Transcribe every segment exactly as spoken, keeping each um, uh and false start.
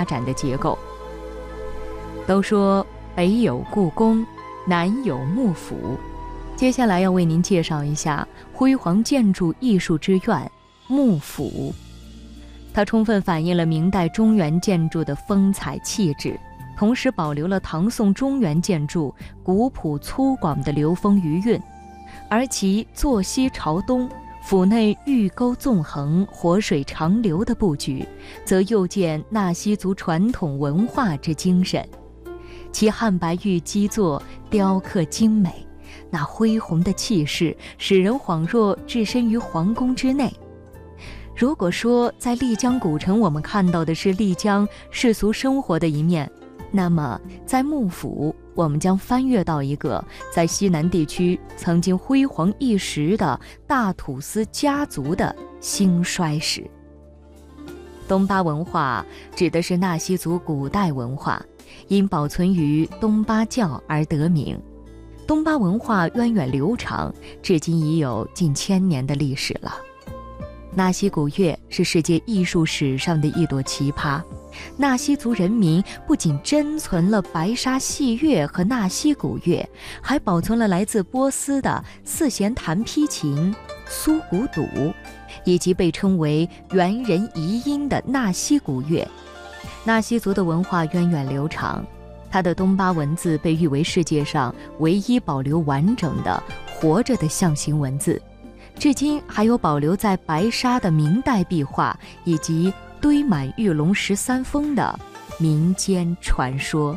发展的结构。都说北有故宫，南有幕府，接下来要为您介绍一下辉煌建筑艺术之院幕府。它充分反映了明代中原建筑的风采气质，同时保留了唐宋中原建筑古朴粗犷的流风余韵，而其坐西朝东，府内玉沟纵横，活水长流的布局，则又见纳西族传统文化之精神。其汉白玉基座雕刻精美，那恢宏的气势使人恍若置身于皇宫之内。如果说在丽江古城我们看到的是丽江世俗生活的一面，那么在幕府我们将翻阅到一个在西南地区曾经辉煌一时的大土司家族的兴衰史。东巴文化指的是纳西族古代文化，因保存于东巴教而得名。东巴文化源远流长，至今已有近千年的历史了。纳西古乐是世界艺术史上的一朵奇葩。纳西族人民不仅珍存了白沙戏乐和纳西古乐，还保存了来自波斯的四弦弹披琴、苏古赌，以及被称为猿人遗音的纳西古乐。纳西族的文化源远流长，它的东巴文字被誉为世界上唯一保留完整的活着的象形文字，至今还有保留在白沙的明代壁画以及堆满玉龙十三峰的民间传说。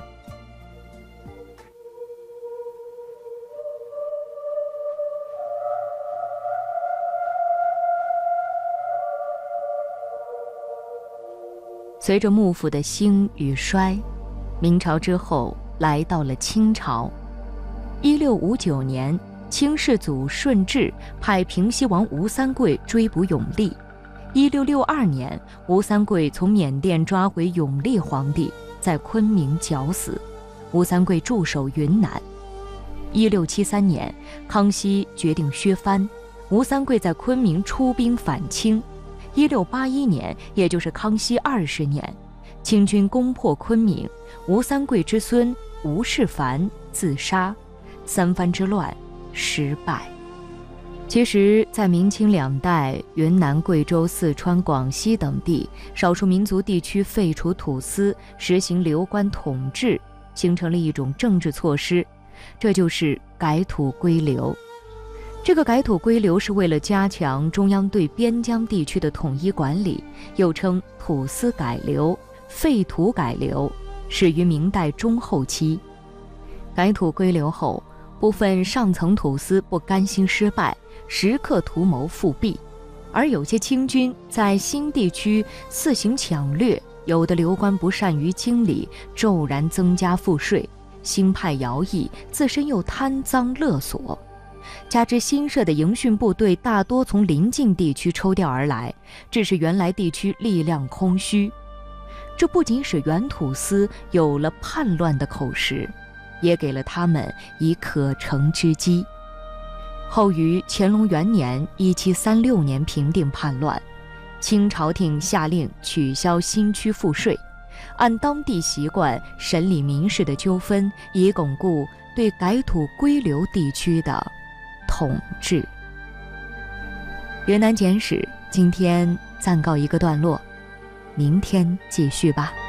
随着幕府的兴与衰，明朝之后来到了清朝。一六五九年，清世祖顺治派平西王吴三桂追捕永历。一六六二年，吴三桂从缅甸抓回永历皇帝，在昆明绞死。吴三桂驻守云南。一六七三年，康熙决定削藩，吴三桂在昆明出兵反清。一六八一年，也就是康熙二十年，清军攻破昆明，吴三桂之孙吴世蕃自杀，三藩之乱失败。其实在明清两代，云南、贵州、四川、广西等地少数民族地区废除土司，实行流官统治，形成了一种政治措施，这就是改土归流。这个改土归流是为了加强中央对边疆地区的统一管理，又称土司改流、废土改流，始于明代中后期。改土归流后，部分上层土司不甘心失败，时刻图谋复辟，而有些清军在新地区肆行抢掠，有的流官不善于经理，骤然增加赋税，新派徭役，自身又贪赃勒索。加之新设的营训部队大多从邻近地区抽调而来，致使原来地区力量空虚。这不仅使原土司有了叛乱的口实，也给了他们以可乘之机。后于乾隆元年一七三六年平定叛乱，清朝廷下令取消新区赋税，按当地习惯审理民事的纠纷，以巩固对改土归流地区的统治。云南简史今天暂告一个段落，明天继续吧。